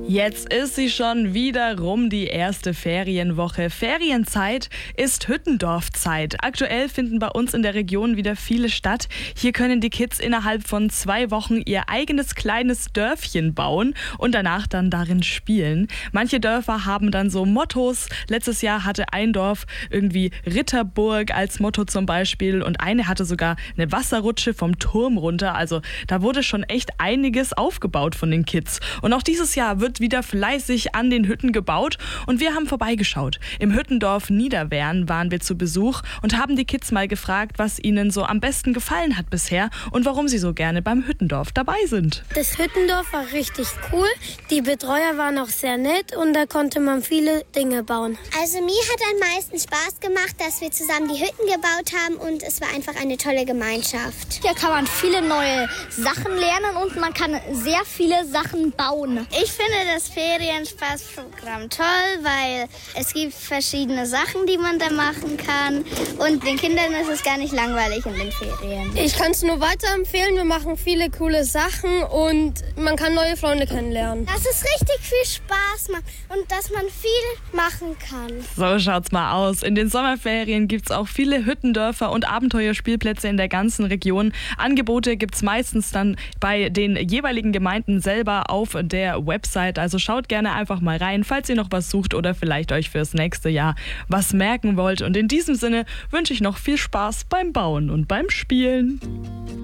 Jetzt ist sie schon wieder rum, die erste Ferienwoche. Ferienzeit ist Hüttendorfzeit. Aktuell finden bei uns in der Region wieder viele statt. Hier können die Kids innerhalb von 2 Wochen ihr eigenes kleines Dörfchen bauen und danach dann darin spielen. Manche Dörfer haben dann so Mottos. Letztes Jahr hatte ein Dorf irgendwie Ritterburg als Motto zum Beispiel und eine hatte sogar eine Wasserrutsche vom Turm runter. Also da wurde schon echt einiges aufgebaut von den Kids. Und auch dieses Jahr wird wieder fleißig an den Hütten gebaut und wir haben vorbeigeschaut. Im Hüttendorf Niederwern waren wir zu Besuch und haben die Kids mal gefragt, was ihnen so am besten gefallen hat bisher und warum sie so gerne beim Hüttendorf dabei sind. Das Hüttendorf war richtig cool, die Betreuer waren auch sehr nett und da konnte man viele Dinge bauen. Also mir hat am meisten Spaß gemacht, dass wir zusammen die Hütten gebaut haben und es war einfach eine tolle Gemeinschaft. Hier kann man viele neue Sachen lernen und man kann sehr viele Sachen bauen. Ich finde das Ferienspaßprogramm toll, weil es gibt verschiedene Sachen, die man da machen kann. Und den Kindern ist es gar nicht langweilig in den Ferien. Ich kann es nur weiterempfehlen. Wir machen viele coole Sachen und man kann neue Freunde kennenlernen. Dass es richtig viel Spaß macht und dass man viel machen kann. So schaut's mal aus. In den Sommerferien gibt's auch viele Hüttendörfer und Abenteuerspielplätze in der ganzen Region. Angebote gibt's meistens dann bei den jeweiligen Gemeinden selber auf der Website. Also schaut gerne einfach mal rein, falls ihr noch was sucht oder vielleicht euch fürs nächste Jahr was merken wollt. Und in diesem Sinne wünsche ich noch viel Spaß beim Bauen und beim Spielen.